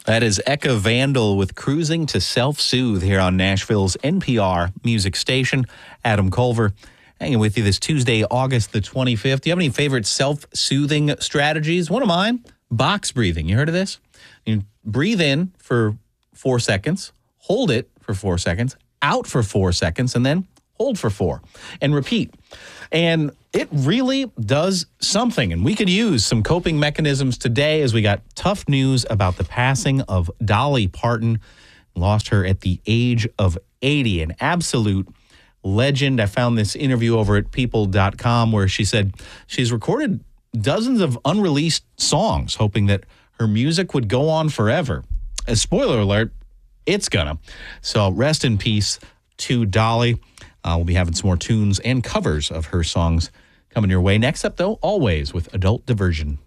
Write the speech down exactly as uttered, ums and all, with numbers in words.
That is Eka Vandal with Cruising to Self-Soothe here on Nashville's N P R music station. Adam Culver hanging with you this Tuesday, August the twenty-fifth. Do you have any favorite self-soothing strategies? One of mine, box breathing. You heard of this? You breathe in for four seconds, hold it for four seconds, out for four seconds, and then hold for four, and repeat. And it really does something, and we could use some coping mechanisms today as we got tough news about the passing of Dolly Parton. Lost her at the age of eighty, an absolute legend. I found this interview over at people dot com where she said she's recorded dozens of unreleased songs, hoping that her music would go on forever. A spoiler alert, it's gonna. So rest in peace to Dolly. Uh, we'll be having some more tunes and covers of her songs coming your way. Next up, though, always with Adult Diversion.